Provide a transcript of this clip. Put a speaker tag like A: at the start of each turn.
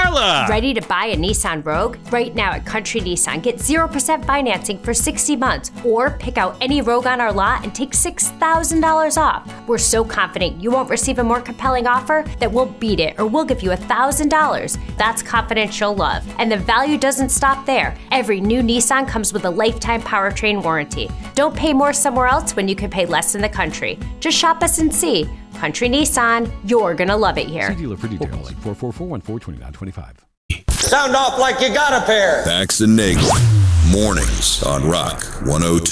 A: Carla!
B: Ready to buy a Nissan Rogue? Right now at Country Nissan, get 0% financing for 60 months or pick out any Rogue on our lot and take $6,000 off. We're so confident you won't receive a more compelling offer that we'll beat it or we'll give you $1,000. That's confidential love. And the value doesn't stop there. Every new Nissan comes with a lifetime powertrain warranty. Don't pay more somewhere else when you can pay less in the country. Just shop us and see. Country Nissan, you're gonna love it here.
C: See dealer for details. 444-1429-25.
D: Sound off like you got a pair.
E: Bax and Nagel. Mornings on Rock 102.